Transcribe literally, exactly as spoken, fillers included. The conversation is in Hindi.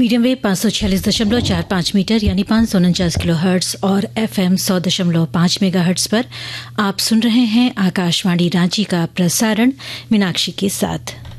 मीडियम वेव पाँच सौ छियालीस दशमलव चार पाँच मीटर यानी पाँच सौ उनचास किलो हर्ट्स और एफएम सौ दशमलव पाँच मेगा हर्ट्स पर आप सुन रहे हैं आकाशवाणी रांची का प्रसारण मीनाक्षी के साथ।